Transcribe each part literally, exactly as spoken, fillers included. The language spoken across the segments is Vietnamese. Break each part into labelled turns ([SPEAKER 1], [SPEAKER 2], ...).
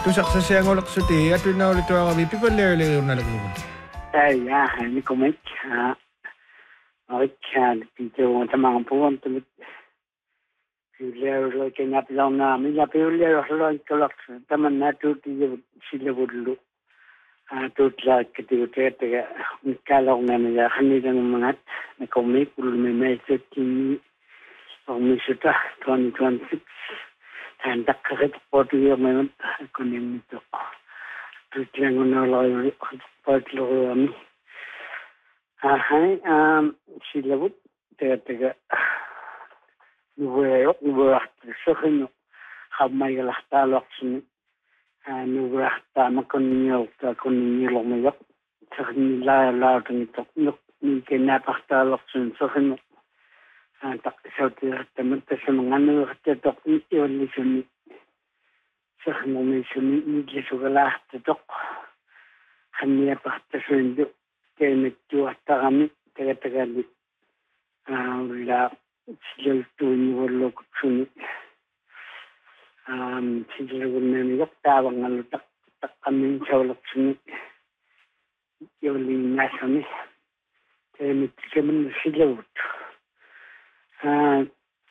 [SPEAKER 1] Tusaqsasiangulaqsuti atuinnaulituarami pipalleerleerunalaglugun.
[SPEAKER 2] Ai ja, ni komik. Ja. Oikein pitää tämän puhun tullut. Kyllä oikein apilana, millä kyllä loikkalaks tämän nätuutti sille vuodelle. Tutla ketjuteet ja kalongen ja haniden mangat ne komik kulme meitsekin on mistä kaksituhattakaksikymmentäkuusi. Hän takkaret potia meidän konimito. Tutlen kun ollaan poitluami. Ahai um sillä vuot teetkä nuo nuo sohin hammailla taloksin nuo tamakonniolta konniolomia sohin la lautani tokko niin napahtaloksin sohin tak sautti mutta se on nganu että tokko olisi sohin on se niin se lähtee tokko hän ei pahta syndy teemme tuottarami tegetäkäli la siltuuni vollokutsuni um siltuuni joktaavangalu tak takkamin sawlaksuni joli nasani teemme kemen silut ah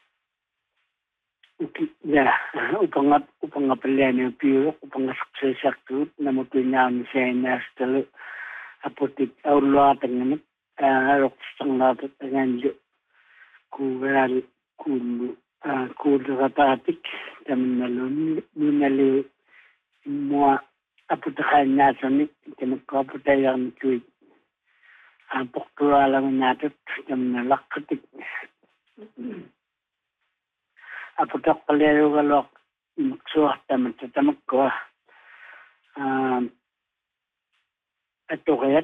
[SPEAKER 2] ya upangat upangapelene piu upangasaksesaktut namutunyaan seenastelu apotik aulua dengan roksangla dengan kugal kulu kulu rapatik dan melun menali mua apotakan nasani dengan kaputayan kui apoktualang natut dan melakatik apotak kalero galok maksuah tamat tamak ko atoret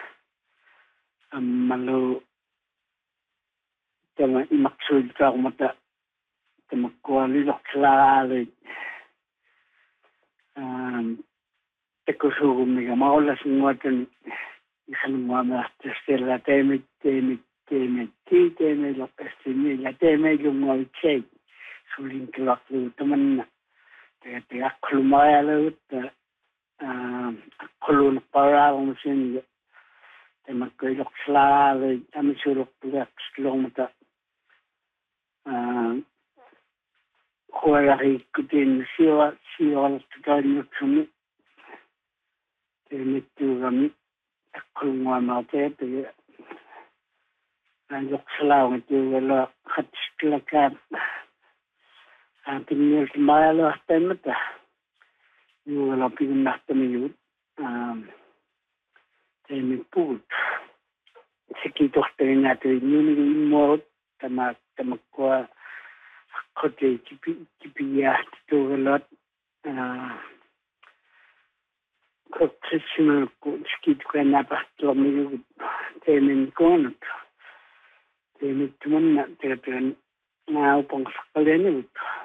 [SPEAKER 2] malu tema maksud ka mata tema kuali lokslale um tekusugu miga maula singuatan ihan muama stella teme teme teme teme lokastini la teme jumoi chei sulin klaklu teman te te aklumaya lut kulun para musin tema koilok slave amisurok tulak slomata kuari kutin siwa siwa tukani tsumi temi tugami kulunga mate te anjok slave tugala khatsklaka antinil mayalo temata Io la più natta miut um temi put sekito tena te nuni mo tama tama ko kote kipi kipi ya to lot ah ko tsima ko skit ko na pa to mi temi kon temi tumanna te te na upang sakaleni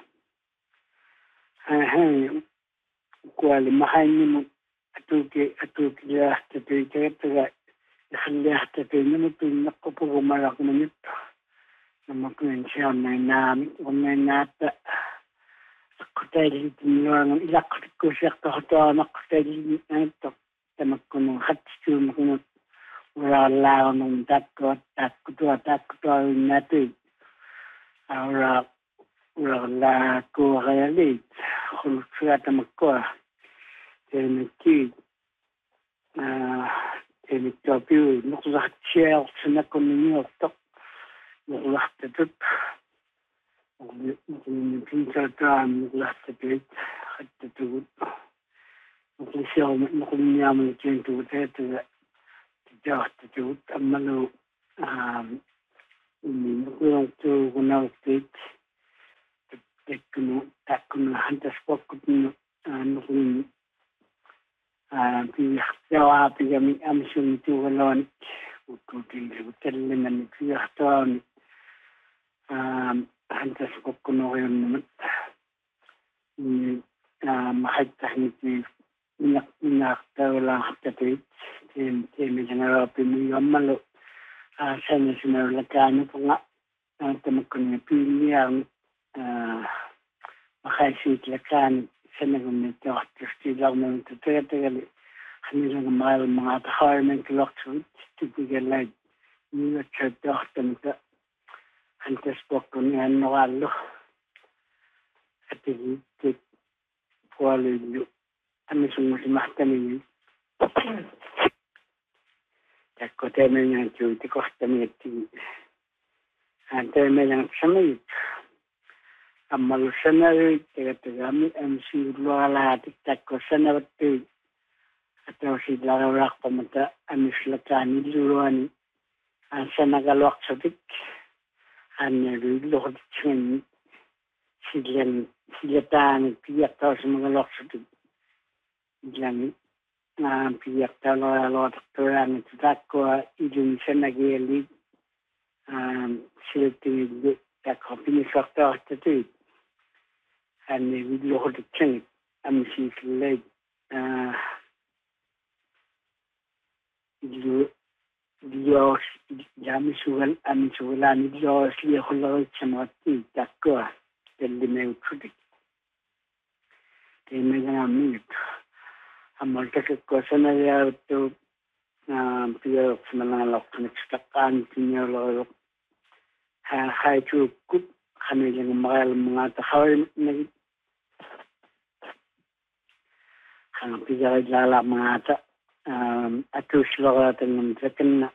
[SPEAKER 2] ah kuali mahanimu atuke atuke ya tete tete خليها تتين ممكن نقطه مرق من ممكن إن شاء الله نام ومن نات قتال تنيان إلى كوشة قطع قتال أنت تمكن خدت ممكن ولا لا من تك تك تك تك ناتي ولا ولا كو غيري خلصت تمكن تمكين آه التوبيو نقطة تشيل سنكون من يوتق نقطة تدب نقطة ترتام نقطة تبيت حتى تقول نقطة شيل نقطة نعمل كين توتة تجاه تقول أما لو نقطة تقول تيت تكون تكون حتى سبقت نقطة في اختيار في جميع أمشون تولون وكوتين وتلمن في اختيار أنت سبق نوعين من ما حد تحنيتي من من اختيار ولا اختيار تيم تيم جنرال بمي يوملو سنة سنة ولا كانوا فنا أنت ممكن يبيني ما خايفين لكان sanagum tortustilarnam tatagagali hanilang mahal mga taharman kiloksuit tipigalay niyo chatortamta antes pokon yan nawalo at itik puwalo ami sumusimahtanin takko temen yang cuti kostami iti temen yang samit amalu sanari tagatagami am si lualati takko sanawati atau si larawak pamata ami silakani luani an sanagalwak sadik an lulohot chun silan silatan piyak tau semagalwak sadik ilan na piyak talo alo taktoran takko ilun sanageli um silti takko pinisakta tatu an lulohot chun am si silay ah ilu Dios jami sugal ami sugalani Dios li kholo chamati takko telli me utudik te me na mit amal tak ko sana ya to na pio smana lok nik stakan tinyo lo ha hai chu kut khane jeng magal mga ta hawi ne khang pija jala mga ta atus lo ta ngam taken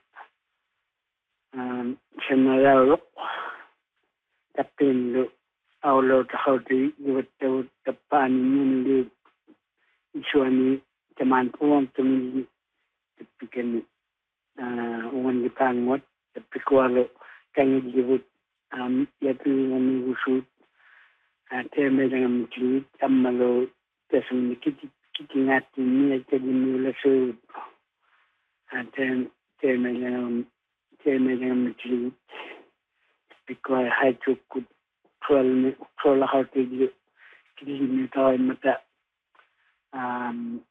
[SPEAKER 2] Senaralo tapin aulo tahodi yuwat tapan nindi isuani teman puang tumili tapikan ungan dipangot tapikualo kangi diwut yatu ngami usut teme dengan muklit amalo tasum kiti kiti ngati ni jadi mula so tem teme dengan teme dengan muklit because hai cukup kual kual hati dia kiri ni tahu mata um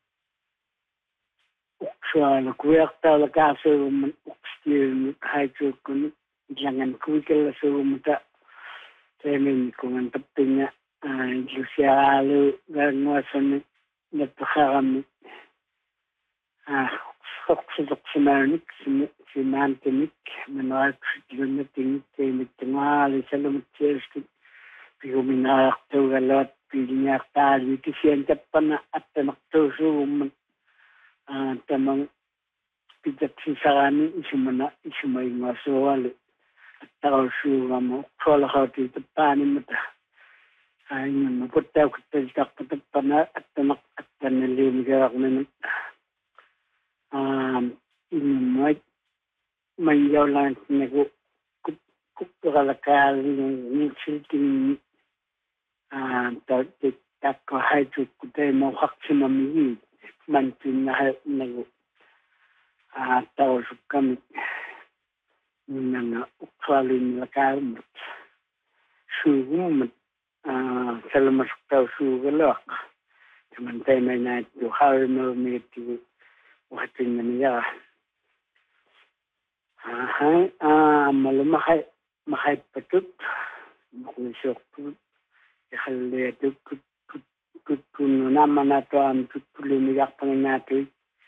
[SPEAKER 2] soal kuat tahu kasih mesti hai cukup jangan kuikal so mata teme dengan tepinya jusia lu ganwasan netharam ah Foxok Simanik, Simantinik, Manat, Lunating, Temitingal, Salom Chesky, Pigumina, Togalot, Pignata, Lucien Tapana, at the Noctosum, Tamang Pijatisarani, Isumana, Isumay Masoal, at Tausum, Trollhoti, the Panimata. I am put out the Doctor Pana at the Noc at the Nelim Government. Um, in my my young nego cook cook galakal yung nilting ah that that ko hay to kute mo haksim mi man tin na nego ah taw sukam nana ukwalin lakal sugum ah salamas taw sugalak man tay may na to how no me to waktu ni ya, ah, ah, malu mahai mahai patut, malu syukur, kalau tu kut kut kut pun nama nato am kut puluh minyak pengenatu,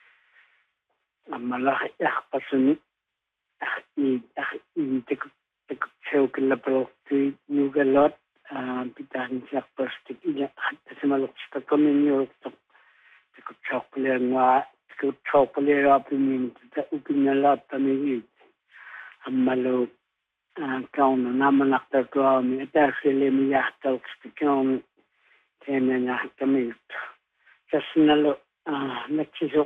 [SPEAKER 2] malah ya pasuni, ah i ah i tekuk tekuk syukur lapor tu juga lot, ah kita ni siap pasti ia hatta semaluk sekarang ni orang tekuk syukur yang Ku chopole opinion ta opinion la tami amalo kaun namanak ta ko mi ta sele mi ya ta kaun tena na tami kasnalo nakiso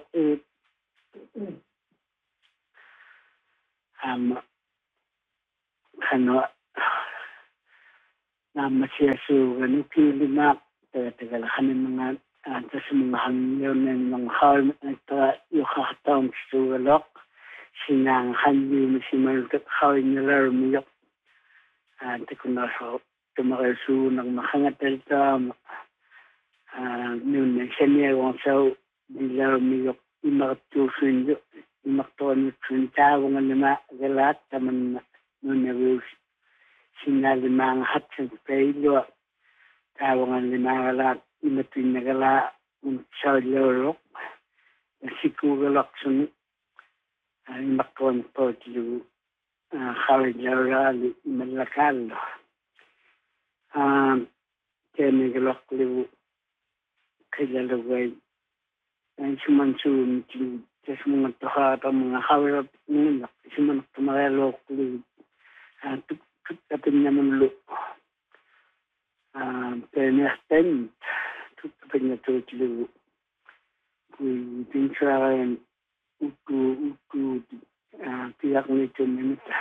[SPEAKER 2] am kano nama siasu ganu pilima ta ta hanin mga antas mga hangyon ng harm at yuhatang sugalok sinang handi masimal how nilar miyok at kuna so tumakasu ng mahangatel ta nun senior wong so dilar miyok imaktusin imakton tawang lima galat taman nun nerus sinal limang hatsen paylo tawang lima galat imatwinnagala unsaulorok sikugalaksun imakwan potlu khawilawali imalakalo um tenegalaklu kilalaway ang sumansun ti tasmunga tohata mga khawilap nilak sumanak tumagaloklu tuk tuk tapin naman lo tenestent tuk tapin na tutlu kui pinsaran utu utu tiyak nito minita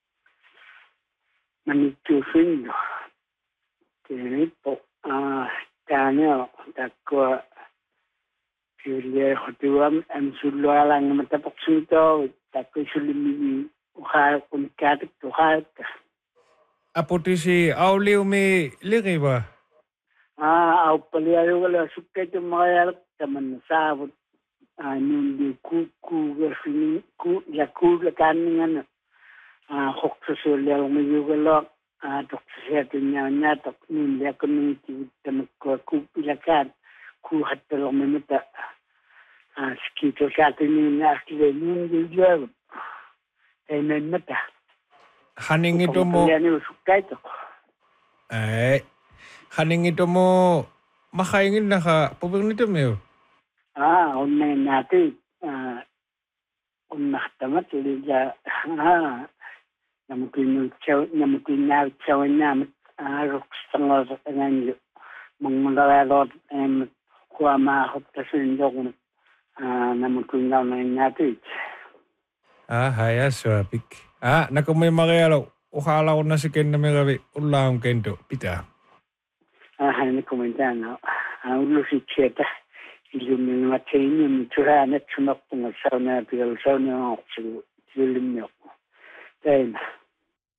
[SPEAKER 2] manito findo tenito tanyo takwa Julia hotuam am sulalang matapok sito takwa sulimi uha unikat uha
[SPEAKER 1] Aputi si Auliu mi liri ba?
[SPEAKER 2] ah au paliayo wala suket mga taman sabot nundi ku ku verfini ku la ku la kaningan ah hokso solia umiyugalo ah doksa tinya nya tok nundi community tamakko ku pilakan ku hatta minita ah skito katini na kile nundi job ay mata
[SPEAKER 1] Haning ito mo
[SPEAKER 2] yani usukay to
[SPEAKER 1] ay haning ito mo makaingin na ka pabang nito mo
[SPEAKER 2] ah unay natin ah unahtamat liga ah namukin chaw namukin na chaw na ah rokstang sa kanyo mangmalalot em kuama hoptasin dog ah namukin na natin
[SPEAKER 1] ah haya swapik ah nakumay makayalaw ukala ko na si Ken na may gabi ulang kento pita
[SPEAKER 2] ah nakumentan na ah ulo si cheta ilumino mateni mitura na tumak pung sauna pil sauna oxu ilumino. Then